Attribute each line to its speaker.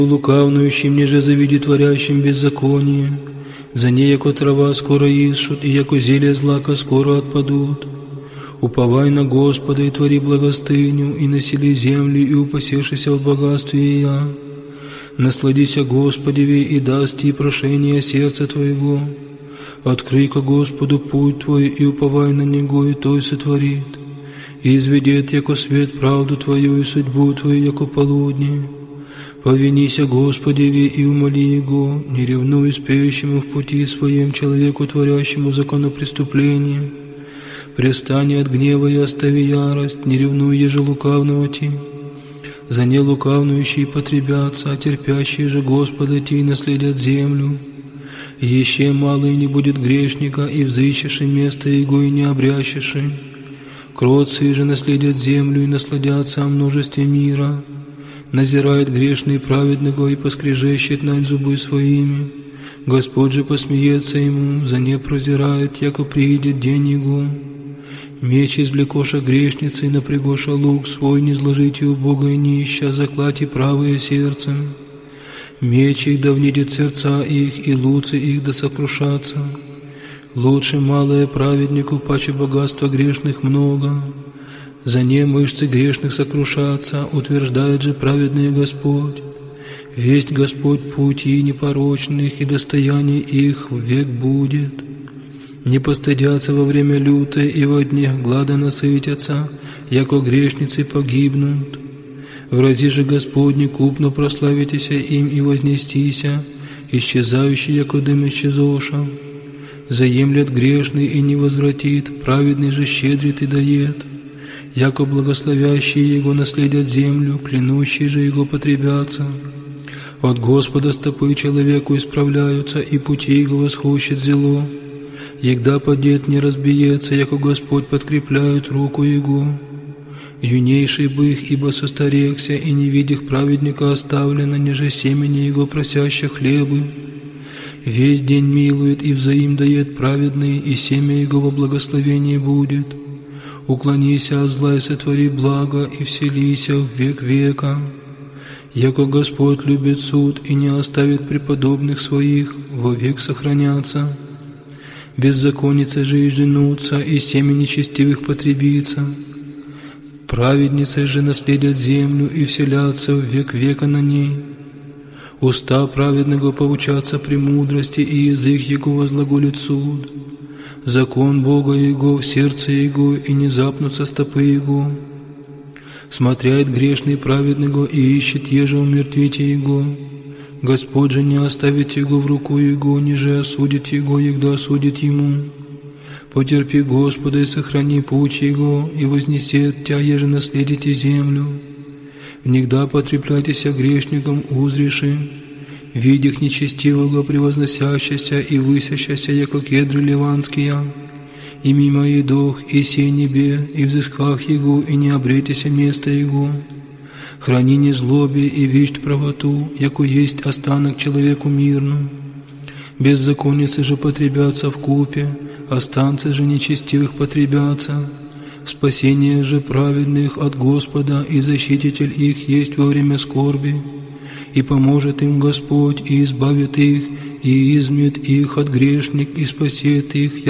Speaker 1: лукавнующим, ниже завиди творящим беззаконие. За ней, яко трава, скоро исшут, и яко зелья злака скоро отпадут. Уповай на Господа и твори благостыню, и насели земли, и упасешися в богатстве ее. Насладися Господеве, и даст ти прошение сердца твоего. Открой ко Господу путь твой, и уповай на Него, и той сотворит. И изведет, яко свет, правду твою, и судьбу твою, яко полудне. Повинися Господеве и умоли Его, не ревнуй спеющему в пути своем человеку, творящему законопреступление. Престань от гнева и остави ярость, не ревнуй еже лукавного ти. За не лукавнующие потребятся, а терпящие же Господа ти наследят землю. Еще мало и не будет грешника, и взыщешь место Его, и не обрящешь. Кротцы же наследят землю и насладятся о множестве мира. Назирает грешный праведного и поскрежещет над зубы своими. Господь же посмеется ему, за не прозирает, яко приидет день его. Меч извлекоша грешницы, и напрягоша лук свой, не зложите у Бога и нища, заклати правое сердцем. Меч их да внедет сердца их, и луцы их да сокрушатся. Лучше малое праведнику, паче богатства грешных много. За не мышцы грешных сокрушатся, утверждает же праведный Господь. Весть Господь пути непорочных, и достояние их век будет. Не постыдятся во время лютой, и во дне глада насытятся, яко грешницы погибнут. В рази же Господни купно прославитеся им и вознестися, исчезающий, яко дым исчезоша. Заемлет грешный и не возвратит, праведный же щедрит и дает. Яко благословящие Его наследят землю, клянущие же Его потребятся. От Господа стопы человеку исправляются, и пути Его восхощет зело. Егда падет не разбиется, яко Господь подкрепляет руку Его. Юнейший бы их, ибо состарекся, и не видях праведника оставлено, неже семени Его просящих хлебы. Весь день милует и взаим дает праведный, и семя Его во благословении будет. Уклонися от зла и сотвори благо, и вселися в век века. Яко Господь любит суд и не оставит преподобных своих, вовек сохранятся. Беззаконницы же и женутся, и семя нечестивых потребится. Праведницы же наследят землю и вселятся в век века на ней. Уста праведного поучатся премудрости, и язык Его возглаголит суд. Закон Бога Его в сердце Его, и не запнутся стопы Его. Смотряет грешный праведного, и ищет еже умертвить Его. Господь же не оставит Его в руку Его, ниже осудит Его, егда осудит Ему. Потерпи Господа и сохрани путь Его, и вознесет Тя, еже наследите землю. Внегда потрепляйтеся грешником узреши, видях нечестивого превозносящийся и высящийся, яко кедры ливанские. И мимо едох, и сей небе, и взысках Его, и не обретеся место Его. Храни незлобие и вещь правоту, яко есть останок человеку мирну. Беззаконницы же потребятся в купе, останцы же нечестивых потребятся. Спасение же праведных от Господа, и защититель их есть во время скорби. И поможет им Господь, и избавит их, и измет их от грешник, и спасет их,